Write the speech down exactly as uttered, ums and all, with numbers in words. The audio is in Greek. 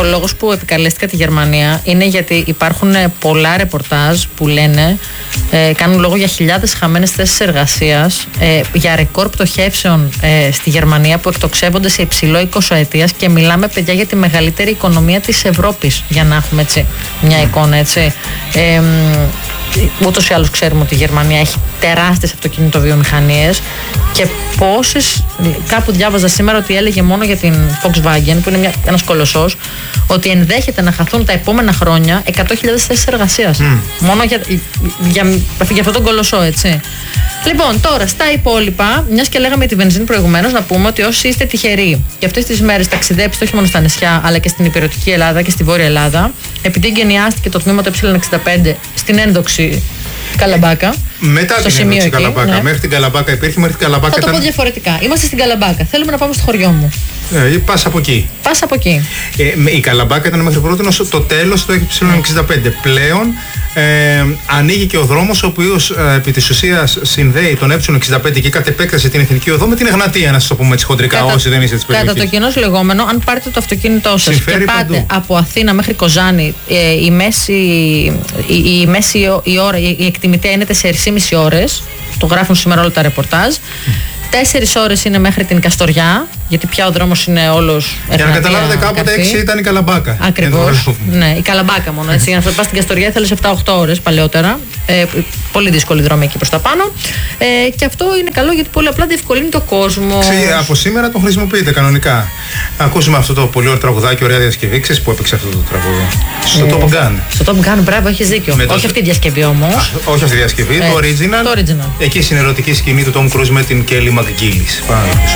λόγος που επικαλέστηκα τη Γερμανία είναι γιατί υπάρχουν πολλά ρεπορτάζ που λένε, ε, κάνουν λόγο για χιλιάδες χαμένες θέσεις εργασίας, ε, για ρεκόρ πτωχεύσεων ε, στη Γερμανία που εκτοξεύονται σε υψηλό εικοσαετίας, και μιλάμε, παιδιά, για τη μεγαλύτερη οικονομία της Ευρώπης, για να έχουμε έτσι μια εικόνα, έτσι. Ε, ούτως ή άλλως ξέρουμε ότι η Γερμανία έχει τεράστιες αυτοκινητοβιομηχανίες, και πόσες, κάπου διάβαζα σήμερα ότι έλεγε μόνο για την Volkswagen, που είναι μια, ένας κολοσσός, ότι ενδέχεται να χαθούν τα επόμενα χρόνια εκατό χιλιάδες θέσεις εργασίας. Mm. Μόνο για, για, για, για αυτόν τον κολοσσό, έτσι. Λοιπόν, τώρα στα υπόλοιπα, μιας και λέγαμε τη βενζίνη προηγουμένως, να πούμε ότι όσοι είστε τυχεροί και αυτές τις μέρες ταξιδέψετε όχι μόνο στα νησιά, αλλά και στην υπηρετική Ελλάδα και στη Βόρεια Ελλάδα, επειδή εγκαινιάστηκε το τμήμα του ε εξήντα πέντε στην ένδοξη Καλαμπάκα. Μετά στο την ένδοξη Καλαμπάκα. Ναι. Μέχρι την Καλαμπάκα υπήρχε, μέχρι την Καλαμπάκα. Θα το ήταν... πω διαφορετικά. Είμαστε στην Καλαμπάκα. Θέλουμε να πάμε στο χωριό μου. Ε, πας από εκεί. Πας από εκεί. Ε, η Καλαμπάκα ήταν μέχρι πρώτη το τέλος του ε εξήντα πέντε. Πλέον ε, ανοίγει και ο δρόμος, ο οποίος ε, επί της ουσίας συνδέει τον ε εξήντα πέντε και κατ' επέκταση την Εθνική Οδό με την Εγνατία, να σας το πούμε έτσι χοντρικά, Κατα... όσοι δεν είστε της περιοχής. Κατά το κοινώς λεγόμενο, αν πάρετε το αυτοκίνητό σας και πάτε παντού από Αθήνα μέχρι Κοζάνη, ε, η μέση, η, η, μέση η ώρα, η, η εκτιμητέα είναι τέσσερις και μισή ώρες. Το γράφουν σήμερα όλα τα ρεπορτάζ. Τέσσερις ώρες είναι μέχρι την Καστοριά, γιατί πια ο δρόμος είναι όλος. Για να καταλάβετε, κάποτε έξι ήταν η Καλαμπάκα. Ακριβώς. Ναι, η Καλαμπάκα μόνο. Έτσι, για να πας στην Καστοριά ήθελες επτά οχτώ ώρες παλαιότερα. Ε, πολύ δύσκολη δρόμη εκεί προς τα πάνω. Ε, και αυτό είναι καλό, γιατί πολύ απλά διευκολύνει το κόσμο. Από σήμερα το χρησιμοποιείτε κανονικά. Ακούσουμε αυτό το πολύ ωραίο τραγουδάκι, ωραία διασκευή. Ξέρεις που έπαιξε αυτό το τραγούδι? Στο ε, Top Gun. Στο Top Gun, μπράβο, έχεις δίκιο. Όχι το... αυτή η διασκευή όμως. Όχι αυτή η διασκευή, ε, το original. Το original. Εκεί στην ερωτική σκηνή του Tom Cruise με την Kelly McGillis.